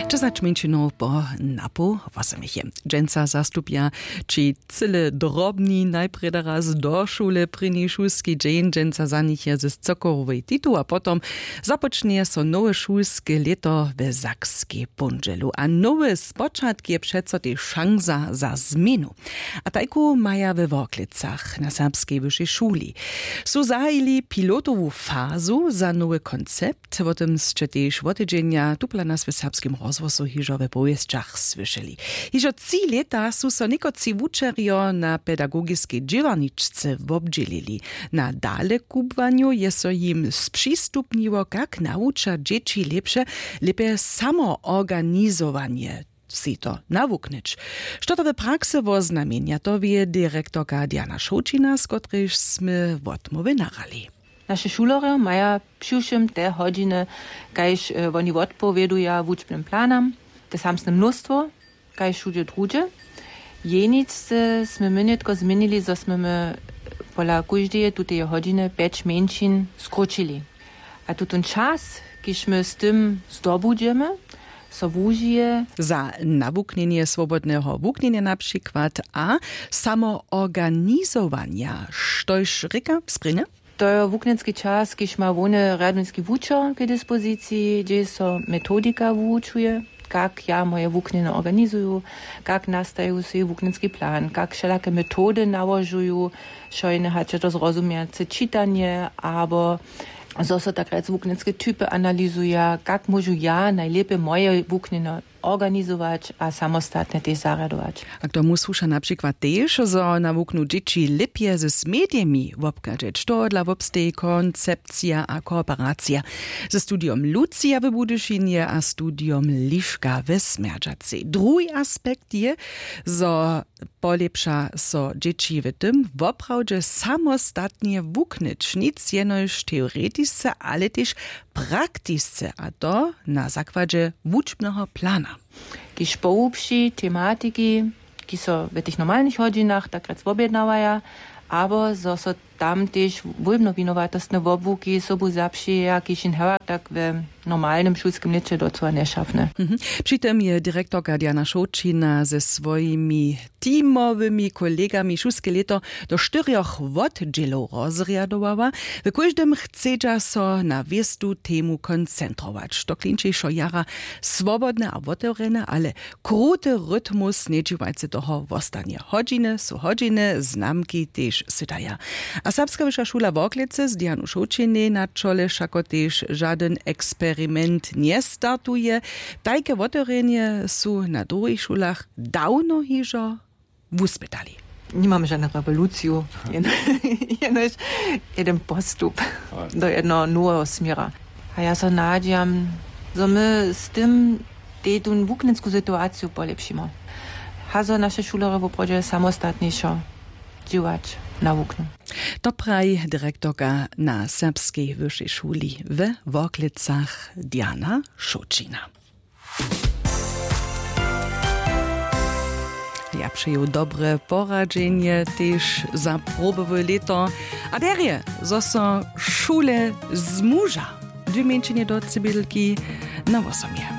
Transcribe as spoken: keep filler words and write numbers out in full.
Czesać mięczynów po napu wasemichie. Dżęca zastupia, czy cyle drobni najpierw raz do szule pryni szulski dzień, dżęca zanichie ze cokorowej titu, a potom zapocznie so nowe szulskie leto w Zakskiej Pundżelu. A nowe spoczatki je przeco te szansa za zmienu. A tajku maja we Worklicach na serbskiej wyższej szuli. Su zajęli pilotową fazu za nowy koncept, o tym jeszcze też w tydzienia tupla nas w serbskim rozwoju hiżo we powieściach słyszeli. Hiżo trzy lata su so niekoci wučerio na pedagogiskiej dziewarniczce wobdzielili. Na dale kubwaniu je so im sprzystupniło, jak naucza dzieci lepsze, lepiej samoorganizowanie si to nawuknąć. Što to w praksy woznamienia, to wie dyrektorka Diana Šočina, z której sme odmowy narali. Naše šulere maja přiwšem te hodiny, kajž oni odpowiedziują wuczbnym planam, te samsne mnóstwo, kajž všude drugie. Jenic sme my netko zmienili, zo sme my pola každej tutej hodiny pięć męczin skrócili. A tutun czas, kiž my z tym zdobudźemy, so wužije za nawuknienie swobodnego wuknienia na przykład, a samoorganizowania. Štož reka sprinja? To je wuknenski czas, kiž ma wone radninski wučer k dispozycji, gdzie so metodika wučuje, jak ja moje wuknjene organizuju, jak nastaju si wuknenski plan, jak wszelakie metody nałożuju, szojne hače to zrozumiace czytanie, albo so so tak rec wuknenske typy analizuje, jak możu ja najlepiej moje wuknjene organizować, a samostatnie też zaradować. A kto mu słucha na przykład też, że nawuknu dzieci lepiej z mediami wopkadzeć. To dla wopstej koncepcja a kooperacja ze studium Lucia w Budyszynie a studium Liszka w Smerdżacy. Drugi aspekt je, że polepsza so dzieci w tym woprawdzie samostatnie wuknąć. Nic jenoż teoretyczne, ale też praktyczne, a to na zakładzie wuczbnego plana. Kiž poupši tematiki, ki so v tých normalnych hodzinach takrat objednávaja, abo zo so tam też wólbno-winowatostne wobłuki sobu zapšija, kiž in hewa tak w normalnym szulskim lecie docela nešafne. Mhm. Przy tym je dyrektorka Diana Šočina ze swoimi teamowymi kolegami szulskie leto do czterech oddzielów rozriadowała. W każdym chce so na wiestu temu koncentrować. To klinczejszo jara swobodne a otworene, ale króty rytmus niedziewajcy toho wostanie. Hodziny są hodziny, znamki też sytaja. A serbska wyższa szula w Worklicy z Dianą Šočiny na czole szako też żaden eksperyment nie startuje. Tajke otworzenie są na drugich szulach dawno hiżo wuspytali. Nie mamy żadną rewolucję, jenoż jeden postup do jednego nowego smiera. A ja so nadziam, że my z tym tę wuknenską sytuację polepszymy. Hazo nasze szulere woprawdzie samostatniejszo działać nawukną. To praj dyrektorka na serbskiej wyższej szuli w Worklicach Diana Šočina. Ja przyjął dobre poradzenie też za probowe leto. A derje, zo so szule z muża. Dwie męczynie do cybelki na osomie.